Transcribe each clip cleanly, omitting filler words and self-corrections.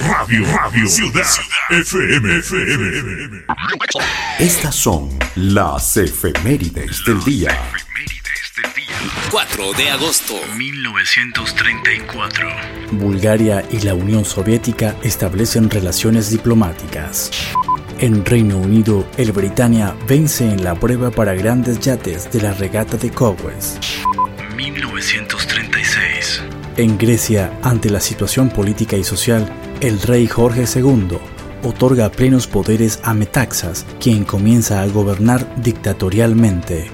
Radio Ciudad FM. Estas son las efemérides del día. 4 de agosto 1934. Bulgaria y la Unión Soviética establecen relaciones diplomáticas. En Reino Unido, el Britannia vence en la prueba para grandes yates de la regata de Cowes. 1936. En Grecia, ante la situación política y social, el rey Jorge II otorga plenos poderes a Metaxas, quien comienza a gobernar dictatorialmente.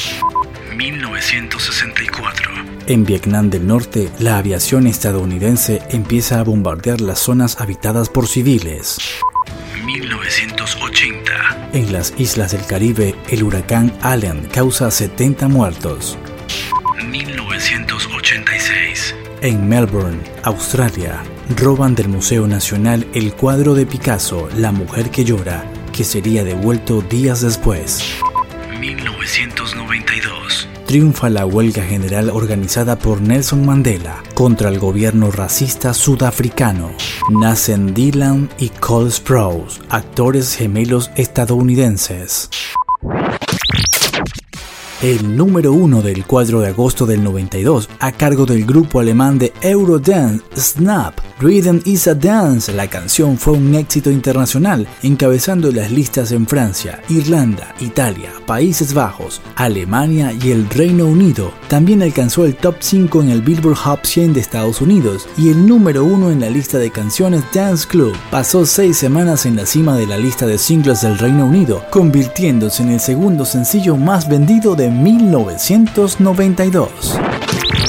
1964. En Vietnam del Norte, la aviación estadounidense empieza a bombardear las zonas habitadas por civiles. 1980. En las islas del Caribe, el huracán Allen causa 70 muertos. 1986. En Melbourne, Australia, roban del Museo Nacional el cuadro de Picasso, La mujer que llora, que sería devuelto días después. 1992. Triunfa la huelga general organizada por Nelson Mandela contra el gobierno racista sudafricano. Nacen Dylan y Cole Sprouse, actores gemelos estadounidenses. El número 1 del 4 de agosto del 92, a cargo del grupo alemán de Eurodance, Snap, Rhythm is a Dance. La canción fue un éxito internacional, encabezando las listas en Francia, Irlanda, Italia, Países Bajos, Alemania y el Reino Unido. También alcanzó el top 5 en el Billboard Hot 100 de Estados Unidos y el número 1 en la lista de canciones Dance Club. Pasó 6 semanas en la cima de la lista de singles del Reino Unido, convirtiéndose en el segundo sencillo más vendido de 1992.